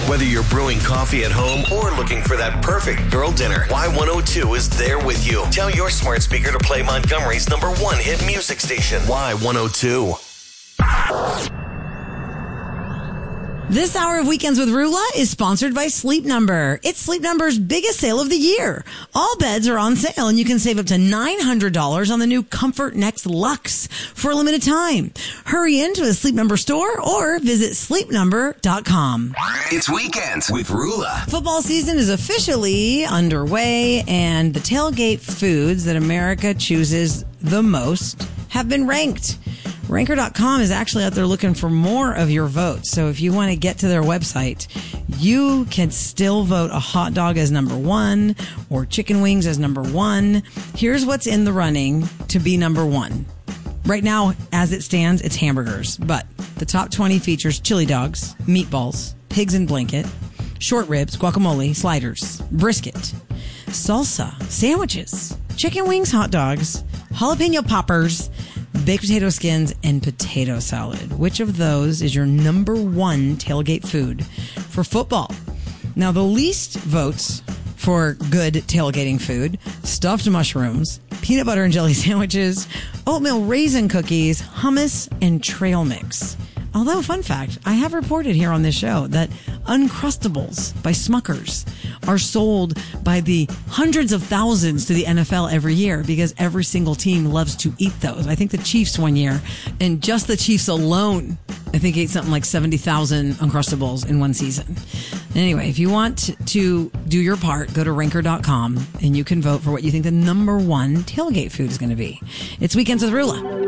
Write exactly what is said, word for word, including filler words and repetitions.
Whether you're brewing coffee at home or looking for that perfect girl dinner, Y one oh two is there with you. Tell your smart speaker to play Montgomery's number one hit music station, Y one oh two. This hour of Weekends with Rula is sponsored by Sleep Number. It's Sleep Number's biggest sale of the year. All beds are on sale, and you can save up to nine hundred dollars on the new Comfort Next Luxe for a limited time. Hurry into a Sleep Number store or visit sleep number dot com. It's Weekends with Rula. Football season is officially underway, and the tailgate foods that America chooses the most have been ranked. Ranker dot com is actually out there looking for more of your votes. So if you want to get to their website, you can still vote a hot dog as number one or chicken wings as number one. Here's what's in the running to be number one. Right now, as it stands, it's hamburgers. But the top twenty features chili dogs, meatballs, pigs in blanket, short ribs, guacamole, sliders, brisket, salsa, sandwiches, chicken wings, hot dogs, jalapeno poppers, baked potato skins, and potato salad. Which of those is your number one tailgate food for football? Now, the least votes for good tailgating food: stuffed mushrooms, peanut butter and jelly sandwiches, oatmeal raisin cookies, hummus, and trail mix. Although, fun fact, I have reported here on this show that Uncrustables by Smuckers are sold by the hundreds of thousands to the N F L every year because every single team loves to eat those. I think the Chiefs one year, and just the Chiefs alone, I think ate something like seventy thousand Uncrustables in one season. Anyway, if you want to do your part, go to ranker dot com and you can vote for what you think the number one tailgate food is going to be. It's Weekends with Rula.